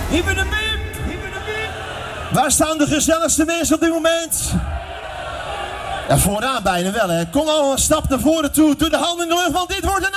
Hyper de Piep! Waar staan de gezelligste mensen op dit moment? Ja, vooraan bijna wel, hè. Kom al een stap naar voren toe. Doe de handen in de lucht, want dit wordt een